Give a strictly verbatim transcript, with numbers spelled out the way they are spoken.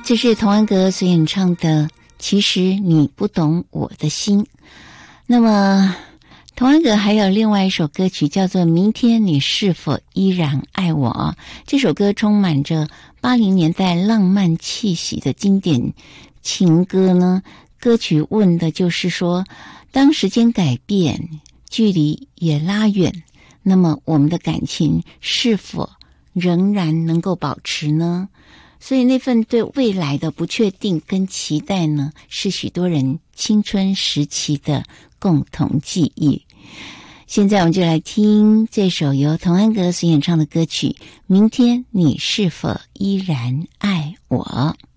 这是童安格所演唱的《其实你不懂我的心》。那么童安格还有另外一首歌曲叫做《明天你是否依然爱我》。这首歌充满着八零年代浪漫气息的经典情歌呢。歌曲问的就是说，当时间改变，距离也拉远，那么我们的感情是否仍然能够保持呢？所以那份对未来的不确定跟期待呢，是许多人青春时期的共同记忆。现在我们就来听这首由童安格所演唱的歌曲《明天你是否依然爱我》。